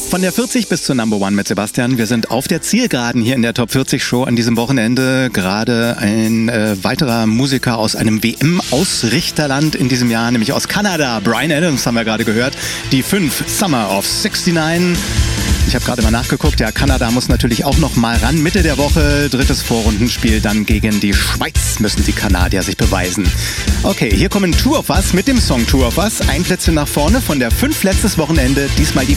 Von der 40 bis zur Number One mit Sebastian. Wir sind auf der Zielgeraden hier in der Top 40 Show an diesem Wochenende. Gerade ein weiterer Musiker aus einem WM-Ausrichterland in diesem Jahr, nämlich aus Kanada. Bryan Adams haben wir gerade gehört. Die 5 Summer of 69. Ich habe gerade mal nachgeguckt, ja, Kanada muss natürlich auch noch mal ran. Mitte der Woche, 3. Vorrundenspiel, dann gegen die Schweiz müssen die Kanadier sich beweisen. Okay, hier kommen Two of Us mit dem Song Two of Us. 1 Plätzchen nach vorne, von der 5 letztes Wochenende, diesmal die